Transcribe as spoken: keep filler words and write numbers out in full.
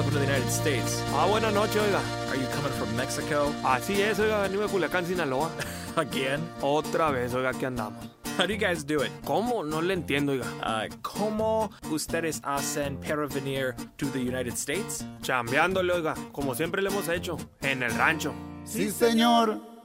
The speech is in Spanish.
welcome to the United States. Ah, buenas noches, oiga. Are you coming from Mexico? Así es, oiga, venimos de Culiacán, Sinaloa. Again? Otra vez, oiga, aquí andamos. How do you guys do it? ¿Cómo? No le entiendo, oiga. Uh, ¿Cómo ustedes hacen para venir to the United States? Chambeándole, oiga, como siempre le hemos hecho, en el rancho. Sí, señor.